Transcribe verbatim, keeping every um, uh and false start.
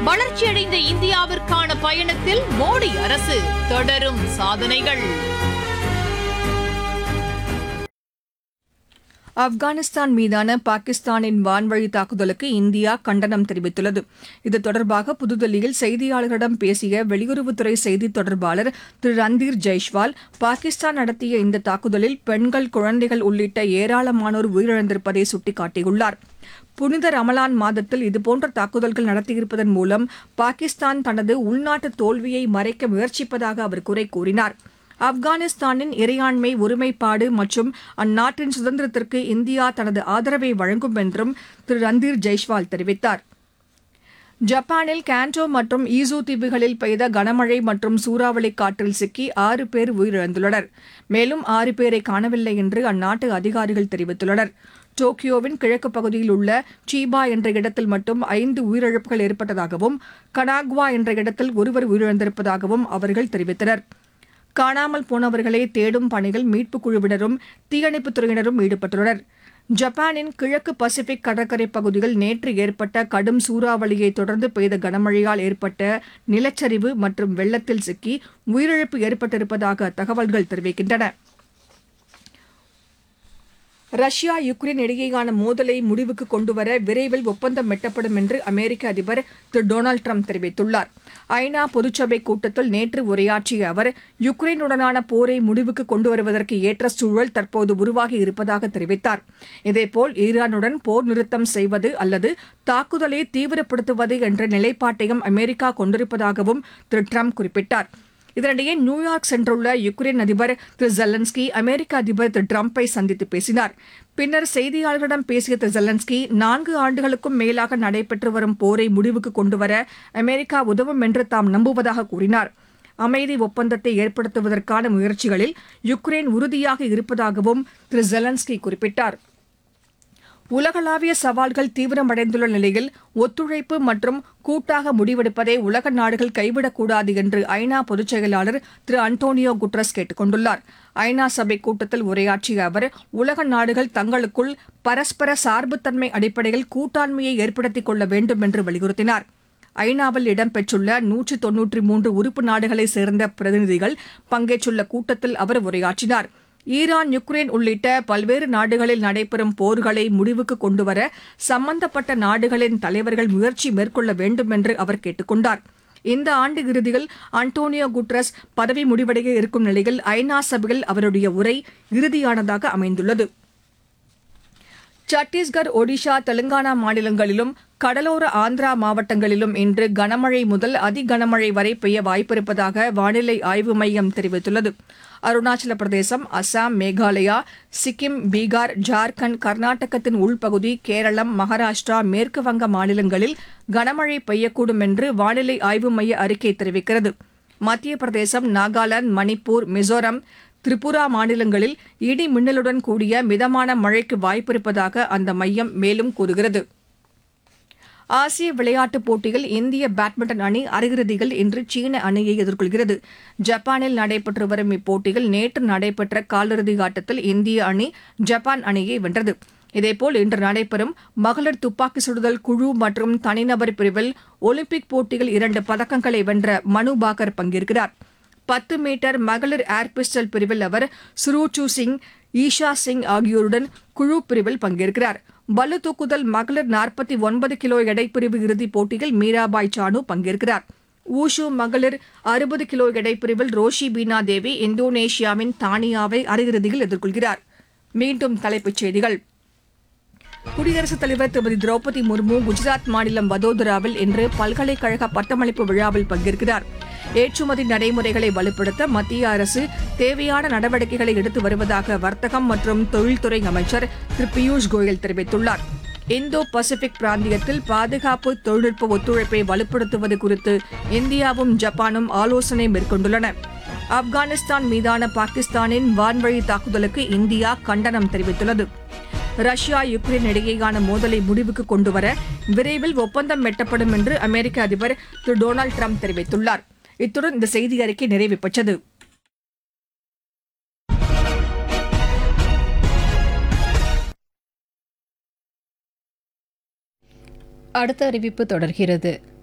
வளர்ச்சியடைந்த இந்தியாவிற்கான பயணத்தில் மோடி அரசு தொடரும் சாதனைகள். ஆப்கானிஸ்தான் மீதான பாகிஸ்தானின் வான்வழி தாக்குதலுக்கு இந்தியா கண்டனம் தெரிவித்துள்ளது. இது தொடர்பாக புதுதில்லியில் செய்தியாளர்களிடம் பேசிய வெளியுறவுத்துறை செய்தித் தொடர்பாளர் திரு ரந்தீர் ஜெய்ஷ்வால், பாகிஸ்தான் நடத்திய இந்த தாக்குதலில் பெண்கள், குழந்தைகள் உள்ளிட்ட ஏராளமானோர் உயிரிழந்திருப்பதை சுட்டிக்காட்டியுள்ளார். புனித ரமலான் மாதத்தில் இதுபோன்ற தாக்குதல்கள் நடத்தியிருப்பதன் மூலம் பாகிஸ்தான் தனது உள்நாட்டு தோல்வியை மறைக்க முயற்சிப்பதாக அவர் குறை கூறினார். ஆப்கானிஸ்தானின் இறையாண்மை, ஒருமைப்பாடு மற்றும் அந்நாட்டின் சுதந்திரத்திற்கு இந்தியா தனது ஆதரவை வழங்கும் என்றும் திரு ரந்தீர் ஜெய்ஷ்வால் தெரிவித்தார். ஜப்பானில் கேண்டோ மற்றும் ஈசூ தீவுகளில் பெய்த கனமழை மற்றும் சூறாவளி காற்றில் சிக்கி ஆறு பேர் உயிரிழந்துள்ளனர். மேலும் ஆறு பேரை காணவில்லை என்று அந்நாட்டு அதிகாரிகள் தெரிவித்துள்ளனர். டோக்கியோவின் கிழக்கு பகுதியில் உள்ள சீபா என்ற இடத்தில் மட்டும் ஐந்து உயிரிழப்புகள் ஏற்பட்டதாகவும் கனாகுவா என்ற இடத்தில் ஒருவர் உயிரிழந்திருப்பதாகவும் அவர்கள் தெரிவித்தனர். காணாமல் போனவர்களை தேடும் பணியில் மீட்புக் குழுவினரும் தீயணைப்புத் துறையினரும் ஈடுபட்டுள்ளனர். ஜப்பானின் கிழக்கு பசிபிக் கடற்கரை பகுதியில் நேற்று ஏற்பட்ட கடும் சூறாவளியை தொடர்ந்து பெய்த கனமழையால் ஏற்பட்ட நிலச்சரிவு மற்றும் வெள்ளத்தில் சிக்கி உயிரிழப்பு ஏற்பட்டிருப்பதாக தகவல்கள் தெரிவிக்கின்றன. ரஷ்யா யுக்ரைன் இடையேயான மோதலை முடிவுக்கு கொண்டுவர விரைவில் ஒப்பந்தம் எட்டப்படும் என்று அமெரிக்க அதிபர் திரு டொனால்டு ட்ரம்ப் தெரிவித்துள்ளார். ஐநா பொதுச்சபை கூட்டத்தில் நேற்று உரையாற்றிய அவர், யுக்ரைனுடனான போரை முடிவுக்கு கொண்டுவருவதற்கு ஏற்ற சூழல் தற்போது உருவாகி இருப்பதாக தெரிவித்தார். இதேபோல் ஈரானுடன் போர் நிறுத்தம் செய்வது அல்லது தாக்குதலை தீவிரப்படுத்துவது என்ற நிலைப்பாட்டையும் அமெரிக்கா கொண்டிருப்பதாகவும் திரு ட்ரம்ப் குறிப்பிட்டார். இதனிடையே நியூயார்க் சென்றுள்ள யுக்ரைன் அதிபர் திரு ஜெலன்ஸ்கி அமெரிக்க அதிபர் திரு ட்ரம்பை சந்தித்து பேசினார். பின்னர் செய்தியாளர்களிடம் பேசிய திரு ஜெலன்ஸ்கி, நான்கு ஆண்டுகளுக்கும் மேலாக நடைபெற்று வரும் போரை முடிவுக்கு கொண்டுவர அமெரிக்கா உதவும் என்று தாம் நம்புவதாக கூறினார். அமைதி ஒப்பந்தத்தை ஏற்படுத்துவதற்கான முயற்சிகளில் யுக்ரைன் உறுதியாக இருப்பதாகவும் திரு ஜெலன்ஸ்கி குறிப்பிட்டார். உலகளாவிய சவால்கள் தீவிரமடைந்துள்ள நிலையில் ஒத்துழைப்பு மற்றும் கூட்டாக முடிவெடுப்பதை உலக நாடுகள் கைவிடக்கூடாது என்று ஐநா பொதுச் செயலாளர் திரு அன்டோனியோ குட்ரஸ் கேட்டுக் கொண்டுள்ளார். ஐநா சபை கூட்டத்தில் உரையாற்றிய அவர், உலக நாடுகள் தங்களுக்குள் பரஸ்பர சார்புத்தன்மை அடிப்படையில் கூட்டாண்மையை ஏற்படுத்திக் கொள்ள வேண்டும் என்று வலியுறுத்தினார். ஐநாவில் இடம்பெற்றுள்ள நூற்று தொன்னூற்றி மூன்று உறுப்பு நாடுகளைச் சேர்ந்த பிரதிநிதிகள் பங்கேற்றுள்ள கூட்டத்தில் அவர் உரையாற்றினார். ஈரான், யுக்ரைன் உள்ளிட்ட பல்வேறு நாடுகளில் நடைபெறும் போர்களை முடிவுக்கு கொண்டுவர சம்பந்தப்பட்ட நாடுகளின் தலைவர்கள் முயற்சி மேற்கொள்ள வேண்டும் என்று அவர் கேட்டுக் கொண்டார். இந்த ஆண்டு இறுதியில் அன்டோனியோ குட்ரஸ் பதவி முடிவடைய இருக்கும் நிலையில் ஐநா சபையில் அவருடைய உரை இறுதியானதாக அமைந்துள்ளது. சத்தீஸ்கர், ஒடிஷா, தெலங்கானா மாநிலங்களிலும் கடலோர ஆந்திரா மாவட்டங்களிலும் இன்று கனமழை முதல் அதி கனமழை வரை பெய்ய வாய்ப்பிருப்பதாக வானிலை ஆய்வு மையம் தெரிவித்துள்ளது. அருணாச்சல பிரதேசம், அசாம், மேகாலயா, சிக்கிம், பீகார், ஜார்க்கண்ட், கர்நாடகத்தின் உள்பகுதி, கேரளம், மகாராஷ்டிரா, மேற்குவங்க மாநிலங்களில் கனமழை பெய்யக்கூடும் என்று வானிலை ஆய்வு மைய அறிக்கை தெரிவிக்கிறது. மத்திய பிரதேசம், நாகாலாந்து, மணிப்பூர், மிசோரம், திரிபுரா மாநிலங்களில் இடி மின்னலுடன் கூடிய மிதமான மழைக்கு வாய்ப்பிருப்பதாக அந்த மையம் மேலும் கூறுகிறது. ஆசிய விளையாட்டுப் போட்டியில் இந்திய பேட்மிண்டன் அணி அரையிறுதியில் இன்று சீன அணியை எதிர்கொள்கிறது. ஜப்பானில் நடைபெற்று வரும் இப்போட்டியில் நேற்று நடைபெற்ற காலிறுதி ஆட்டத்தில் இந்திய அணி ஜப்பான் அணியை வென்றது. இதேபோல் இன்று நடைபெறும் மகளிர் துப்பாக்கி சுடுதல் குழு மற்றும் தனிநபர் பிரிவில் ஒலிம்பிக் போட்டியில் இரண்டு பதக்கங்களை வென்ற மனு பாக்கர் பங்கேற்கிறார். பத்து மீட்டர் மகளிர் ஏர் பிஸ்டல் பிரிவில் அவர் சுரூச்சு சிங், ஈஷா சிங் ஆகியோருடன் குழு பிரிவில் பங்கேற்கிறார். பளு தூக்குதல் மகளிர் நாற்பத்தி ஒன்பது கிலோ எடைப்பிரிவு இறுதிப் போட்டியில் மீராபாய் சானு பங்கேற்கிறார். ஊஷு மகளிர் அறுபது கிலோ எடைப்பிரிவில் ரோஷி பீனா தேவி இந்தோனேஷியாவின் தானியாவை அரையிறுதியில் எதிர்கொள்கிறார். மீண்டும் தலைப்புச் செய்திகள். குடியரசுத் தலைவர் திருமதி திரௌபதி முர்மு குஜராத் மாநிலம் வதோதராவில் இன்று பல்கலைக்கழக பட்டமளிப்பு விழாவில் பங்கேற்கிறார். ஏற்றுமதி நடைமுறைகளை வலுப்படுத்த மத்திய அரசு தேவையான நடவடிக்கைகளை எடுத்து வருவதாக வர்த்தகம் மற்றும் தொழில்துறை அமைச்சர் திரு பியூஷ் கோயல் தெரிவித்துள்ளார். இந்தோ பசிபிக் பிராந்தியத்தில் பாதுகாப்பு தொழில்நுட்ப ஒத்துழைப்பை வலுப்படுத்துவது குறித்து இந்தியாவும் ஜப்பானும் ஆலோசனை மேற்கொண்டுள்ளன. ஆப்கானிஸ்தான் மீதான பாகிஸ்தானின் வான்வழி தாக்குதலுக்கு இந்தியா கண்டனம் தெரிவித்துள்ளது. ரஷ்யா, யுக்ரைன் இடையேயான மோதலை முடிவுக்கு கொண்டுவர விரைவில் ஒப்பந்தம் எட்டப்படும் என்று அமெரிக்க அதிபர் திரு டொனால்டு ட்ரம்ப் தெரிவித்துள்ளார். இத்துடன் இந்த செய்தி அறிக்கை நிறைவு பெற்றது. அடுத்த அறிவிப்பு தொடர்கிறது.